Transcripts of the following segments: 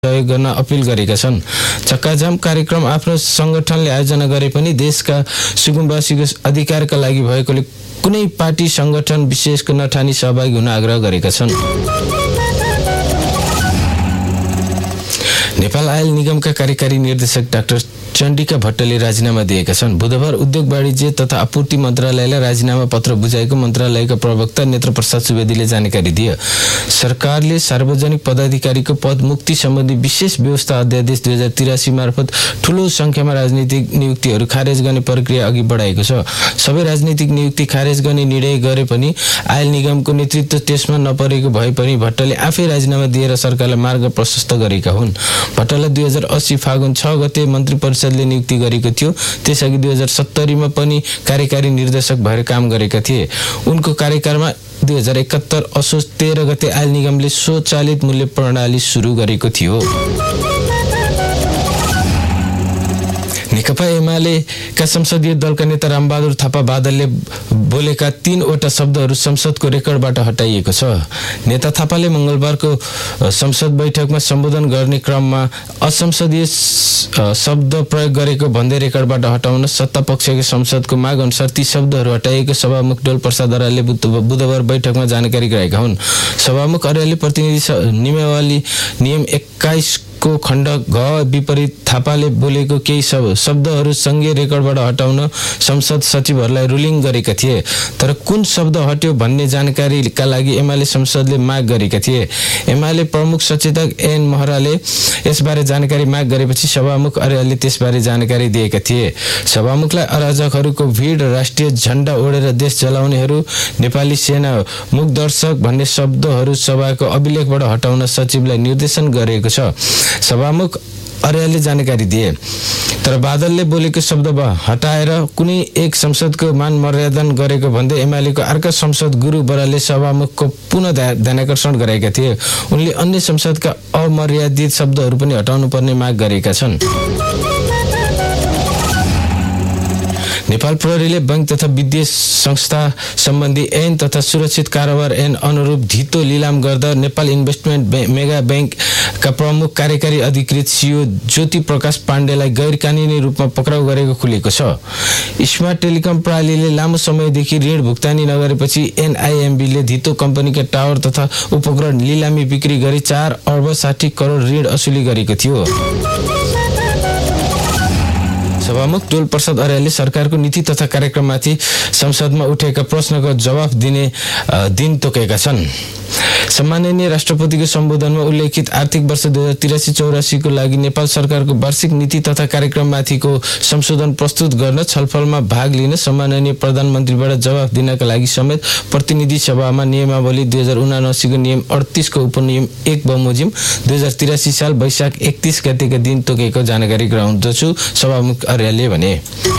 सहयोग गर्न अपील गरेका छन्। चक्काजाम कार्यक्रम आफ्नो संगठनले आयोजना गरे पनि देशका सुकुम्बासीको अधिकारका लागि भएकोले कुनै पार्टी संगठन विशेषको नठानी सहभागी हुन आग्रह गरेका छन्। नेपाल आयल निगमका कार्यकारी निर्देशक डाक्टर चण्डिका भट्टले राजीनामा दिएका छन्। बुधबार उद्योग वाणिज्य तथा आपूर्ति मन्त्रालयलाई राजीनामा पत्र बुझाएको मन्त्रालयका प्रवक्ता नेत्रप्रसाद सुवेदीले जानकारी दिए। सरकारले सार्वजनिक पदाधिकारीको पद मुक्ति सम्बन्धी विशेष व्यवस्था अध्यादेश 2083 मार्फत ठूलो संख्यामा राजनीतिक नियुक्तिहरू खारेज गर्ने प्रक्रिया अघि बढाएको छ। सबै राजनीतिक नियुक्ति खारेज गर्ने निर्णय गरे पनि आयल निगमको नेतृत्व त्यसमा नपरेको भए पनि भट्टले आफै राजीनामा दिएर सरकारलाई मार्ग प्रशस्त गरेका हुन्। भट्टलाई 2080 फागुन 6 गते मन्त्री परिषदले नियुक्ति गरेको थियो। त्यसअघि 2070 मा पनि कार्यकारी निर्देशक भएर काम गरेका थिए। उनको कार्यकालमा 2071 असोज 13 गते आयल निगमले स्वचालित मूल्य प्रणाली सुरु गरेको थियो। नेकपा एमालेका संसदीय दलका नेता रामबहादुर थापा बादलले बोलेका 3 वटा शब्दहरू संसदको रेकर्डबाट हटाइएको छ। नेता थापाले मंगलबारको संसद बैठकमा सम्बोधन गर्ने क्रममा असंसदीय शब्द प्रयोग गरेको भन्दै रेकर्डबाट हटाउन सत्तापक्षकै संसदको माग अनुसार ती शब्दहरू हटाइएको सभामुख डोल प्रसाद अर्यालले बुधबार बैठकमा जानकारी गराएका हुन्। सभामुख अर्यालले प्रतिनिधि नियमावली नियम 21 को खण्ड घ विपरीत थापाले बोलेको केही शब्दहरू संघीय रेकर्डबाट हटाउन संसद सचिवहरूलाई रुलिङ गरेका थिए। तर कुन शब्द हट्यो भन्ने जानकारीका लागि एमाले संसदले माग गरेका थिए। एमाले प्रमुख सचेतक एन महराले यसबारे जानकारी माग गरेपछि सभामुख अर्यालले त्यसबारे जानकारी दिएका थिए। सभामुखलाई अराजकहरूको भिड, राष्ट्रिय झण्डा ओढेर देश जलाउनेहरू, नेपाली सेना मुखदर्शक भन्ने शब्दहरू सभाको अभिलेखबाट हटाउन सचिवलाई निर्देशन गरेको छ। सभामुख अर्यालले जानकारी दिए। तर बादलले बोलेको शब्द हटाएर कुनै एक संसदको मान मर्यादा गरेको भन्दै एमालेको अर्का संसद गुरु बरालले सभामुखको पुनः ध्यानाकर्षण गराएका थिए। उनले अन्य संसदका अमर्यादित शब्दहरू पनि हटाउनु पर्ने माग गरेका छन्। नेपाल प्रहरीले बैंक तथा वित्तीय संस्था सम्बन्धी ऐन तथा सुरक्षित कारोबार ऐन अनुरूप धितो लिलाम गर्दा नेपाल इन्भेस्टमेन्ट मेगा बैंकका प्रमुख कार्यकारी अधिकृत सिओ ज्योति प्रकाश पाण्डेलाई गैर कानुनी रूपमा पक्राउ गरेको खुलेको छ। स्मार्ट टेलिकम प्रणालीले लामो समयदेखि ऋण भुक्तानी नगरेपछि एनआईएमबीले धितो कम्पनीका टावर तथा उपग्रह लिलामी बिक्री गरी 4 अर्ब 60 करोड ऋण असुली गरेको थियो। सभामुख डोल प्रसाद अर्यालले सरकारको नीति तथा कार्यक्रममाथि संसदमा उठेका प्रश्नको जवाफ दिने दिन तोकेका छन्। सम्माननीय राष्ट्रपतिको सम्बोधनमा उल्लेखित आर्थिक वर्ष 2083-84 को लागि नेपाल सरकारको वार्षिक नीति तथा कार्यक्रममाथिको संशोधन प्रस्तुत गर्न छलफलमा भाग लिन सम्माननीय प्रधानमन्त्रीबाट जवाफ दिनका लागि समेत प्रतिनिधि सभामा नियमावली 2079 को नियम 38 को उपनियम 1 बमोजिम 2083 साल वैशाख 31 गतेका दिन तोकेको जानकारी गराउँदछु, सभामुख अर्यालले भने।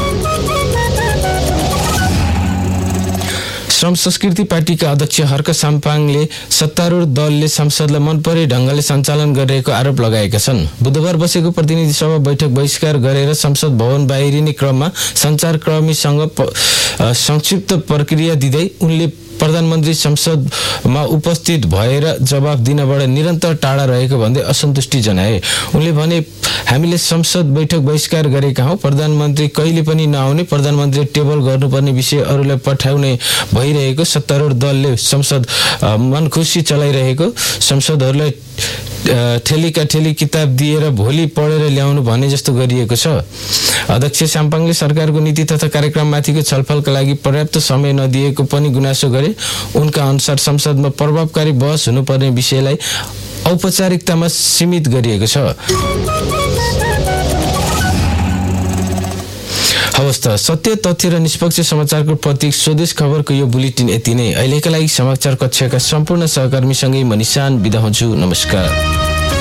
श्रम संस्कृति पार्टीका अध्यक्ष हर्क साम्पाङले सत्तारूढ दलले संसदलाई मनपरे ढंगले सञ्चालन गरिरहेको आरोप लगाएका छन्। बुधबार बसेको प्रतिनिधि सभा बैठक बहिष्कार गरेर संसद भवन बाहिरिने क्रममा सञ्चारकर्मीसँग संक्षिप्त प्रक्रिया दिँदै उनले प्रधानमन्त्री संसदमा उपस्थित भएर जवाफ दिनबाट निरन्तर टाढा रहेको भन्दै असन्तुष्टि जनाए। उनले भने, हामीले संसद बैठक बहिष्कार गरेका हौं। प्रधानमन्त्री कहिले पनि नआउने, प्रधानमन्त्री टेबल गर्नुपर्ने विषय अरूलाई पठाउने भइरहेको, सत्तारूढ दलले संसद मनखुसी चलाइरहेको, संसदहरूलाई ठेलीका ठेली किताब दिएर भोलि पढेर ल्याउनु भन्ने जस्तो गरिएको छ। अध्यक्ष साम्पाङले सरकारको नीति तथा कार्यक्रममाथिको छलफलका लागि पर्याप्त समय नदिएको पनि गुनासो गरे। उनका अनुसार संसदमा प्रभावकारी बहस हुनुपर्ने विषयलाई औपचारिकतामा सीमित गरिएको छ। हवस् त, सत्य, तथ्य र निष्पक्ष समाचारको प्रतीक स्वदेश खबरको यो बुलेटिन यति नै। अहिलेका लागि समाचार कक्षका सम्पूर्ण सहकर्मीसँगै म निशान बिदा हुन्छु। नमस्कार।